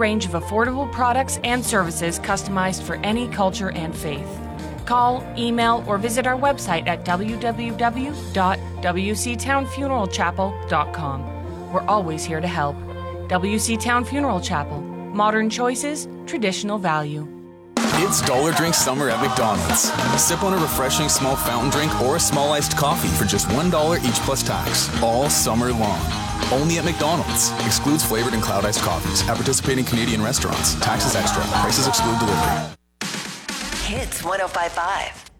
range of affordable products and services customized for any culture and faith. Call, email, or visit our website at www.wctownfuneralchapel.com. We're always here to help. WC Town Funeral Chapel. Modern choices, traditional value. It's Dollar Drink Summer at McDonald's. Sip on a refreshing small fountain drink or a small iced coffee for just $1 each plus tax, all summer long. Only at McDonald's. Excludes flavored and cloud iced coffees at participating Canadian restaurants. Taxes extra. Prices exclude delivery. Hits 105.5.